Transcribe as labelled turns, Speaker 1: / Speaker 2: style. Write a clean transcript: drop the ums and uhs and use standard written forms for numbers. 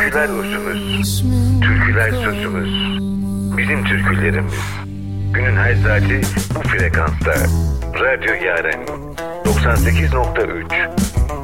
Speaker 1: Türküler özümüz, türküler sözümüz, bizim türkülerimiz. Günün her saati bu frekansta. Radyo Yaren 98.3.